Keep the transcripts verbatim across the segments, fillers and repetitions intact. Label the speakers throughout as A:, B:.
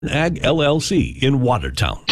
A: Ag L L C in Watertown.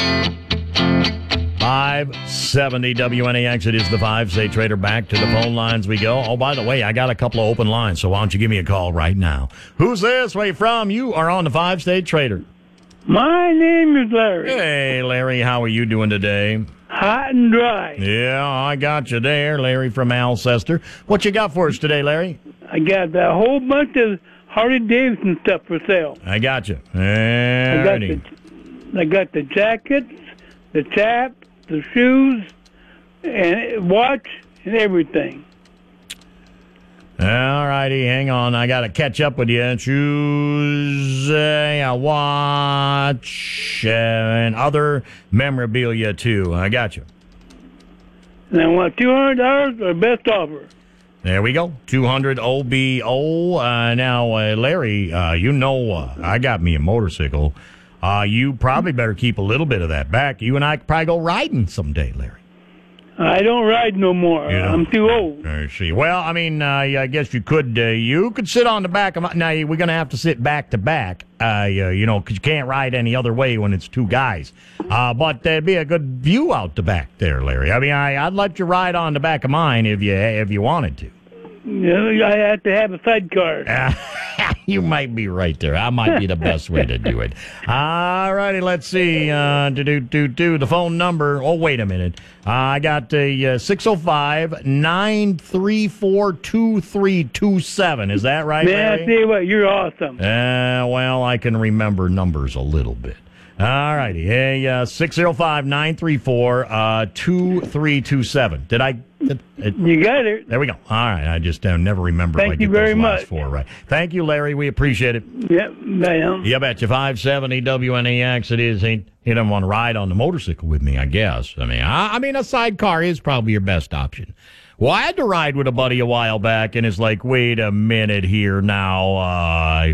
B: five seventy W N A X. It is the five-state trader. Back to the phone lines we go. Oh, by the way, I got a couple of open lines, so why don't you give me a call right now? Who's this? Where you from? You are on the five-state trader.
C: My name is Larry.
B: Hey, Larry, how are you doing today?
C: Hot and dry.
B: Yeah, I got you there, Larry from Alcester. What you got for us today, Larry?
C: I got a whole bunch of Harley Davidson stuff for sale.
B: I got you.
C: I got, the, I got the jackets, the chaps, the shoes, and watch, and everything.
B: All righty, hang on. I got to catch up with you. Shoes, uh, watch, uh, and other memorabilia, too. I got you.
C: And I want two hundred dollars for best offer.
B: There we go. two hundred O B O. Uh, now, uh, Larry, uh, you know uh, I got me a motorcycle. Uh, you probably better keep a little bit of that back. You and I could probably go riding someday, Larry.
C: I don't ride no more.
B: You know,
C: I'm too old.
B: I see. Well, I mean, uh, I guess you could. Uh, you could sit on the back of my. Now we're going to have to sit back to back. Uh, you know, because you can't ride any other way when it's two guys. Uh, but there'd be a good view out the back there, Larry. I mean, I, I'd let you ride on the back of mine if you if you wanted to.
C: Yeah, I have to have a sidecar.
B: Uh, you might be right there. That might be the best way to do it. All righty, let's see. Uh, do, do, do, do. The phone number. Oh, wait a minute. Uh, I got a uh, six oh five, nine three four, two three two seven. Is that right,
C: Man,
B: Larry?
C: I tell you what, you're awesome.
B: Uh, well, I can remember numbers a little bit. All righty. Hey, uh, six oh five, nine three four, two three two seven. Did I... It, it,
C: you got it.
B: There we go. All right. I just uh, never remember
C: Thank
B: if I
C: you
B: get
C: very
B: those last
C: much.
B: four right. Thank you, Larry. We appreciate it.
C: Yep. Bam.
B: You betcha. five seventy W N A X. It is. He, he doesn't want to ride on the motorcycle with me, I guess. I mean, I, I mean, a sidecar is probably your best option. Well, I had to ride with a buddy a while back, and it's like, wait a minute here now. Uh,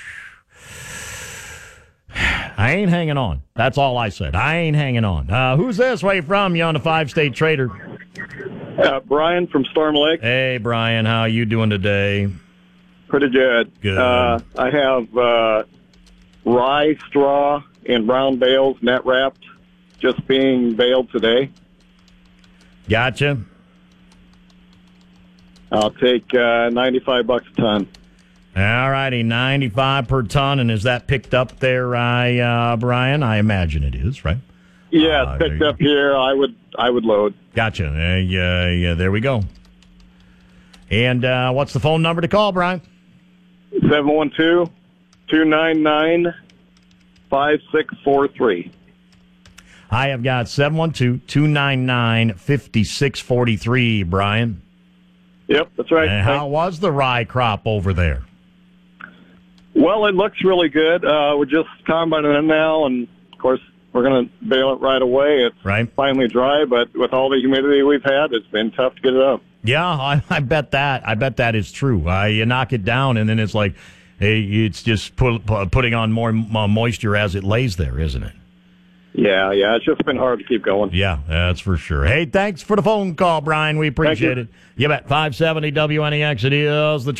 B: I ain't hanging on. That's all I said. I ain't hanging on. Uh, who's this? Where you from? You on the five-state trader?
D: Uh, Brian from Storm Lake.
B: Hey, Brian. How you doing today?
D: Pretty good.
B: Good.
D: Uh, I have uh, rye, straw, and brown bales net wrapped, just being baled today.
B: Gotcha.
D: I'll take uh, ninety-five bucks a ton.
B: All righty, ninety-five per ton, and is that picked up there, I, uh, Brian? I imagine it is, right?
D: Yeah,
B: Uh,
D: it's picked
B: there you
D: up here. I would, I would load.
B: Gotcha. Uh, yeah, yeah, there we go. And uh, what's the phone number to call, Brian?
D: seven one two, two nine nine, five six four three.
B: I have got seven one two, two nine nine, five six four three, Brian.
D: Yep, that's right.
B: And how was the rye crop over there?
D: Well, it looks really good. Uh, we're just combining it now, and of course, we're going to bale it right away. It's
B: right.
D: finally dry, but with all the humidity we've had, it's been tough to get it up.
B: Yeah, I, I bet that. I bet that is true. Uh, you knock it down, and then it's like, hey, it's just put, putting on more uh, moisture as it lays there, isn't it?
D: Yeah, yeah, it's just been hard to keep going.
B: Yeah, that's for sure. Hey, thanks for the phone call, Brian. We appreciate
D: you.
B: it. You bet. five seventy W N E X. It is the